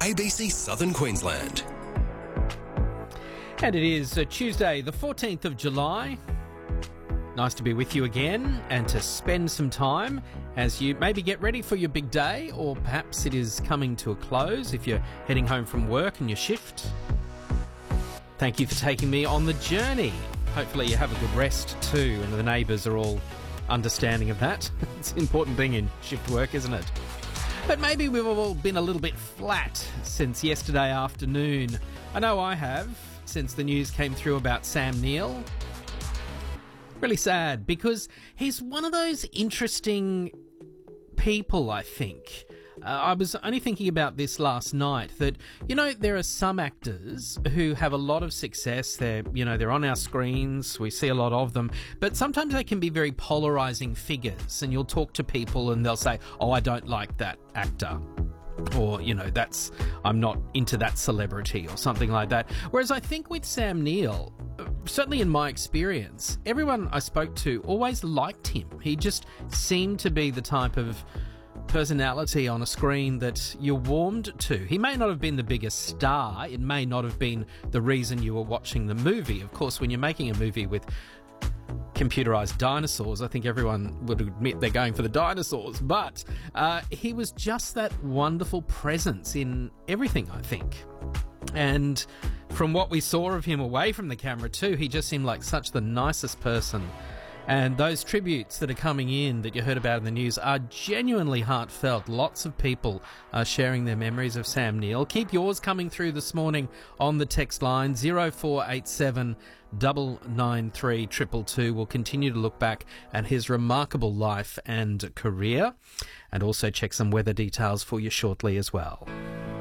ABC Southern Queensland. And it is Tuesday, the 14th of July. Nice to be with you again and to spend some time as you maybe get ready for your big day, or perhaps it is coming to a close if you're heading home from work and your shift. Thank you for taking me on the journey. Hopefully you have a good rest too, and the neighbours are all understanding of that. It's an important thing in shift work, isn't it? But maybe we've all been a little bit flat since yesterday afternoon. I know I have, since the news came through about Sam Neill. Really sad, because he's one of those interesting people, I think. I was only thinking about this last night, that, you know, there are some actors who have a lot of success. They're on our screens. We see a lot of them. But sometimes they can be very polarising figures, and you'll talk to people and they'll say, oh, I don't like that actor. Or, I'm not into that celebrity or something like that. Whereas I think with Sam Neill, certainly in my experience, everyone I spoke to always liked him. He just seemed to be the type of personality on a screen that you're warmed to. He may not have been the biggest star. It may not have been the reason you were watching the movie. Of course, when you're making a movie with computerized dinosaurs, I think everyone would admit they're going for the dinosaurs, but he was just that wonderful presence in everything, I think. And from what we saw of him away from the camera too, he just seemed like such the nicest person. And those tributes that are coming in that you heard about in the news are genuinely heartfelt. Lots of people are sharing their memories of Sam Neill. Keep yours coming through this morning on the text line 0487 993 222. We'll continue to look back at his remarkable life and career, and also check some weather details for you shortly as well.